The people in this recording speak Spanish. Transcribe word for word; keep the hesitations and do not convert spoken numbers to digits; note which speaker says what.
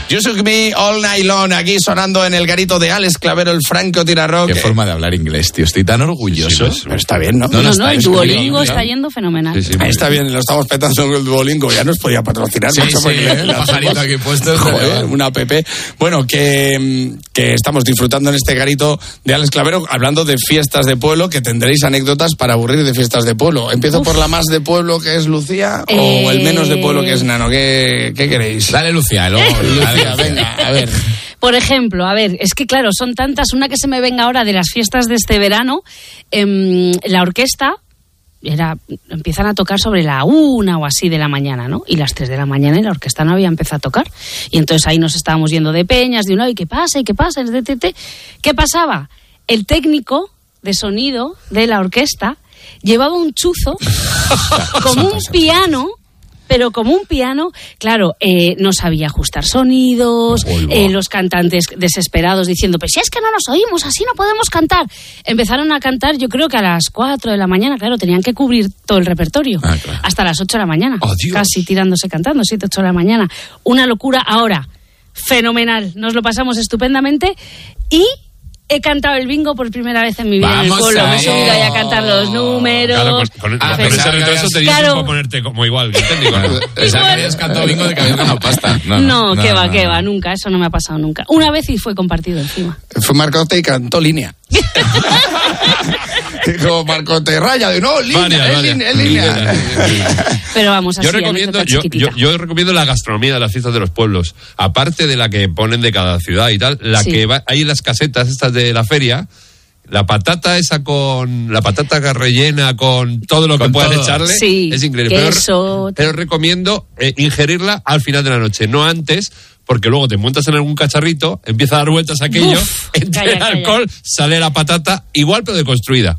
Speaker 1: You Shook Me All Night Long, aquí sonando en el garito de Alex Clavero, el Franco Tira-Rock.
Speaker 2: Qué forma de hablar inglés, tío. Estoy tan orgulloso.
Speaker 1: Sí, pero está bien, ¿no?
Speaker 3: No, no, no,
Speaker 1: está
Speaker 3: el Duolingo está yendo fenomenal.
Speaker 1: Sí, sí, Ahí está bien, lo estamos petando con el Duolingo. Ya nos podía patrocinar.
Speaker 2: Sí,
Speaker 1: mucho
Speaker 2: sí,
Speaker 1: porque
Speaker 2: el pajarito aquí puesto.
Speaker 1: Joder, una app. Bueno, que, que estamos disfrutando en este garito de Alex Clavero, hablando de fiestas de pueblo, que tendréis anécdotas para aburrir de fiestas de pueblo. ¿Empiezo Uf. por la más de pueblo, que es Lucía, eh... o el menos de pueblo, que es Nano? ¿Qué, qué queréis?
Speaker 2: Dale, Lucía. Luego,
Speaker 1: Lucía, venga, a ver.
Speaker 3: Por ejemplo, a ver, es que claro, son tantas. Una que se me venga ahora de las fiestas de este verano, eh, la orquesta era empiezan a tocar sobre la una o así de la mañana, ¿no? Y las tres de la mañana y la orquesta no había empezado a tocar. Y entonces ahí nos estábamos yendo de peñas, de un lado, ¿y qué pasa? ¿Y qué pasa? ¿Qué pasaba? El técnico de sonido de la orquesta llevaba un chuzo como un piano, pero como un piano, claro, eh, no sabía ajustar sonidos, eh, los cantantes desesperados diciendo, pues si es que no nos oímos, así no podemos cantar. Empezaron a cantar, yo creo que a las cuatro de la mañana, claro, tenían que cubrir todo el repertorio, ah, claro. hasta las ocho de la mañana, oh, casi tirándose cantando, siete, ocho de la mañana. Una locura. Ahora, fenomenal, nos lo pasamos estupendamente y... he cantado el bingo por primera vez en mi vida. Vamos en el pueblo, me he subido ahí a cantar los números.
Speaker 4: Claro, pues, con, ah, con ese retraso te dio tiempo a ponerte como igual, que técnico, ¿no?
Speaker 2: Pensaba que habías cantado bingo de que habías ganado pasta.
Speaker 3: No, no, no, que va, no, que no. va, nunca, eso no me ha pasado nunca. Una vez y fue compartido encima.
Speaker 1: Fue Marcote y cantó línea. Dijo Marcote, raya, de no, línea, varias, es, varias. Línea, es línea.
Speaker 3: Pero vamos, así,
Speaker 4: yo recomiendo, yo, yo, yo recomiendo la gastronomía de las fiestas de los pueblos. Aparte de la que ponen de cada ciudad y tal, la sí. que va, hay en las casetas estas de la feria, la patata esa con la patata rellena con todo lo con que puedan todo. echarle,
Speaker 3: sí,
Speaker 4: es increíble.
Speaker 3: Queso.
Speaker 4: Pero, pero recomiendo eh, ingerirla al final de la noche, no antes, porque luego te montas en algún cacharrito, empieza a dar vueltas aquello, Uf, entra calla, el alcohol, calla. sale la patata igual pero deconstruida.